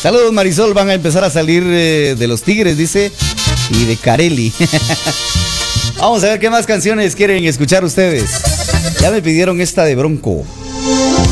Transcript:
Saludos, Marisol. Van a empezar a salir de los Tigres, dice, y de Carelli. Vamos a ver qué más canciones quieren escuchar ustedes. Ya me pidieron esta de Bronco.